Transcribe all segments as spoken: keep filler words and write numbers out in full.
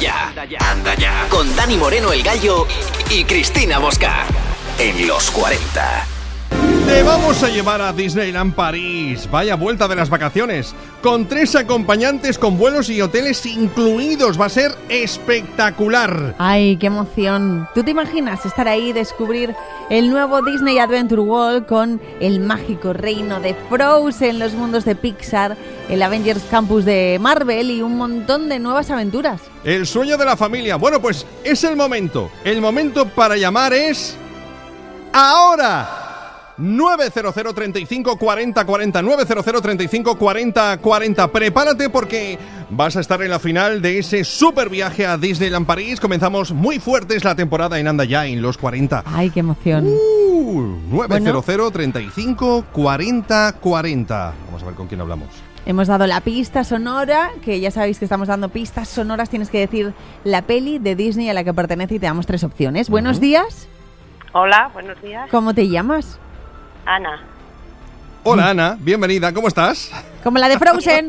ya, anda ya, con Dani Moreno el Gallo y Cristina Bosca, en los cuarenta. Te vamos a llevar a Disneyland París. Vaya vuelta de las vacaciones. Con tres acompañantes con vuelos y hoteles incluidos. Va a ser espectacular. Ay, qué emoción. ¿Tú te imaginas estar ahí y descubrir el nuevo Disney Adventure World con el mágico reino de Frozen, los mundos de Pixar, el Avengers Campus de Marvel y un montón de nuevas aventuras? El sueño de la familia. Bueno, pues es el momento. El momento para llamar es... ¡ahora! nueve cero cero, treinta y cinco, cuarenta, cuarenta, nueve cero cero, treinta y cinco, cuarenta, cuarenta. Prepárate porque vas a estar en la final de ese super viaje a Disneyland París. Comenzamos muy fuertes la temporada en Anda Ya, en los cuarenta. Ay, qué emoción. Uh, nueve cero cero, treinta y cinco, cuarenta, cuarenta. Vamos a ver con quién hablamos. Hemos dado la pista sonora, que ya sabéis que estamos dando pistas sonoras. Tienes que decir la peli de Disney a la que pertenece y te damos tres opciones. Uh-huh. Buenos días. Hola, buenos días. ¿Cómo te llamas? Ana. Hola, Ana, bienvenida, ¿cómo estás? Como la de Frozen.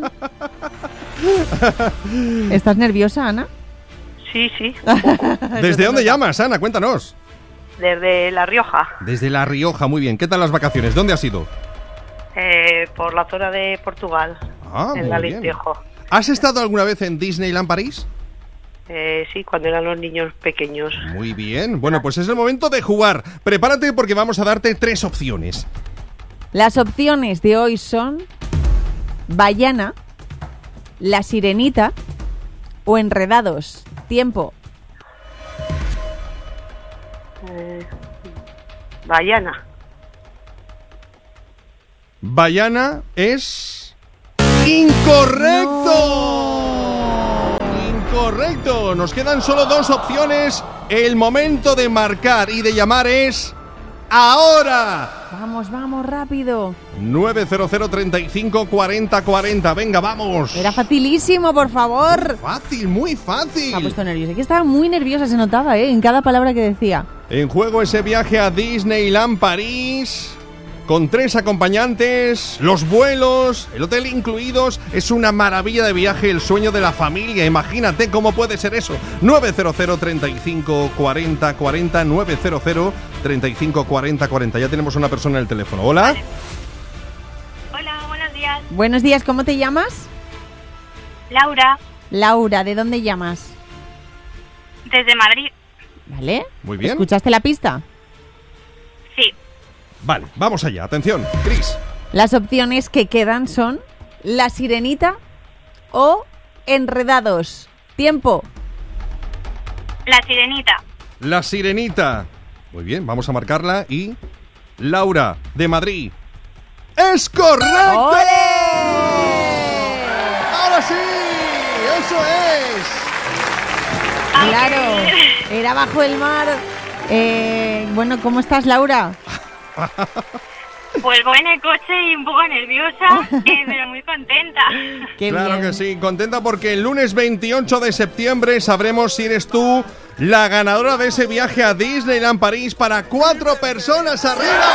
¿Estás nerviosa, Ana? Sí, sí. ¿Desde dónde llamas, Ana? Cuéntanos. Desde La Rioja. Desde La Rioja, muy bien. ¿Qué tal las vacaciones? ¿Dónde has ido? Eh, por la zona de Portugal, ah, en Alentejo. ¿Has estado alguna vez en Disneyland París? Eh, sí, cuando eran los niños pequeños. Muy bien, bueno, pues es el momento de jugar. Prepárate porque vamos a darte tres opciones. Las opciones de hoy son Vaiana, La Sirenita o Enredados. Tiempo. Eh, Vaiana. Vaiana es... ¡incorrecto! No. Correcto, nos quedan solo dos opciones. El momento de marcar y de llamar es ahora. Vamos, vamos, rápido. nueve cero cero, treinta y cinco, cuarenta, cuarenta. Venga, vamos. Era facilísimo, por favor. Muy fácil, muy fácil. Me ha puesto nerviosa. Es que estaba muy nerviosa, se notaba, ¿eh? En cada palabra que decía. En juego ese viaje a Disneyland París. Con tres acompañantes, los vuelos, el hotel incluidos. Es una maravilla de viaje, el sueño de la familia. Imagínate cómo puede ser eso. nueve cero cero, treinta y cinco, cuarenta, cuarenta, nueve cero cero, treinta y cinco, cuarenta, cuarenta. Ya tenemos una persona en el teléfono. Hola. Vale. Hola, buenos días. Buenos días, ¿cómo te llamas? Laura. Laura, ¿de dónde llamas? Desde Madrid. Vale. Muy bien. ¿Escuchaste la pista? Sí. Vale, vamos allá. Atención, Cris. Las opciones que quedan son La Sirenita o Enredados. Tiempo. La Sirenita. La Sirenita. Muy bien, vamos a marcarla y... Laura, de Madrid. ¡Es correcto! ¡Ole! ¡Ahora sí! ¡Eso es! Claro, era bajo el mar. Eh, bueno, ¿cómo estás, Laura? Pues voy en el coche y un poco nerviosa, eh, pero muy contenta. Qué claro bien. que sí, contenta porque el lunes veintiocho de septiembre sabremos si eres tú la ganadora de ese viaje a Disneyland París para cuatro personas arriba.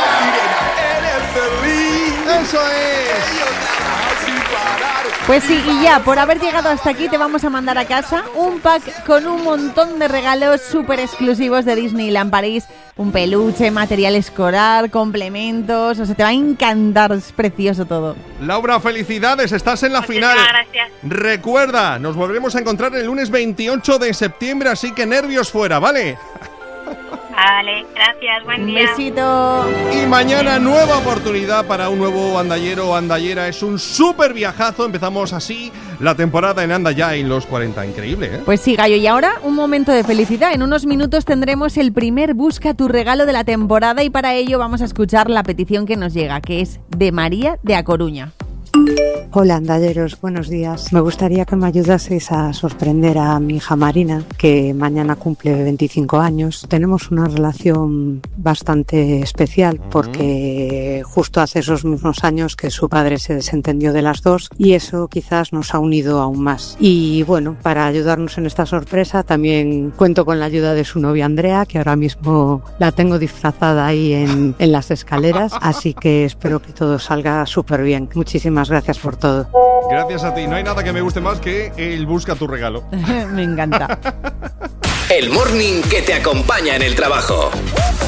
¡Eso es! Pues sí, y ya, por haber llegado hasta aquí te vamos a mandar a casa un pack con un montón de regalos súper exclusivos de Disneyland París. Un peluche, material escolar, complementos, o sea, te va a encantar, es precioso todo. Laura, felicidades, estás en la Muchísimas final. gracias. Recuerda, nos volveremos a encontrar el lunes veintiocho de septiembre, así que nervios fuera, ¿vale? Vale, gracias, buen Un día. besito. Y mañana nueva oportunidad para un nuevo andallero o andallera. Es un súper viajazo. Empezamos así la temporada en Anda Ya en los cuarenta. Increíble, ¿eh? Pues sí, Gallo, y ahora un momento de felicidad. En unos minutos tendremos el primer Busca tu regalo de la temporada y para ello vamos a escuchar la petición que nos llega, que es de María de A Coruña. Hola andalleros, buenos días. Me gustaría que me ayudaseis a sorprender a mi hija Marina, que mañana cumple veinticinco años. Tenemos una relación bastante especial porque justo hace esos mismos años que su padre se desentendió de las dos y eso quizás nos ha unido aún más. Y bueno, para ayudarnos en esta sorpresa también cuento con la ayuda de su novia Andrea, que ahora mismo la tengo disfrazada ahí en, en las escaleras, así que espero que todo salga súper bien. Muchísimas gracias por todo. Gracias a ti. No hay nada que me guste más que el busca tu regalo. Me encanta. El morning que te acompaña en el trabajo.